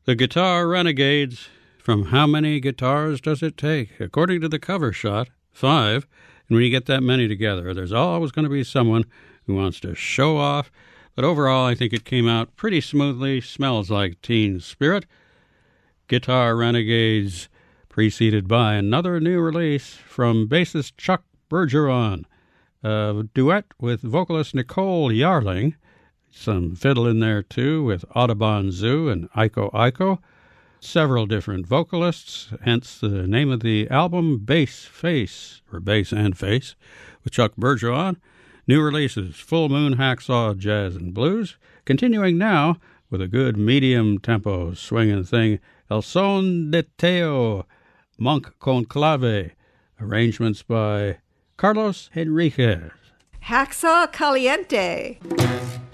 The Guitar Renegades. From How Many Guitars Does It Take? According to the cover shot, 5. And when you get that many together, there's always going to be someone who wants to show off. But overall, I think it came out pretty smoothly. Smells like Teen Spirit. Guitar Renegades, preceded by another new release from bassist Chuck Bergeron. A duet with vocalist Nicole Yarling. Some fiddle in there, too, with Audubon Zoo and Iko Iko. Several different vocalists, hence the name of the album, Bass Face, or Bass and Face, with Chuck Bergeron. New releases, Full Moon Hacksaw Jazz and Blues. Continuing now with a good medium-tempo swinging thing, El Son de Teo, Monk Conclave. Arrangements by Carlos Henriquez. Hacksaw Caliente.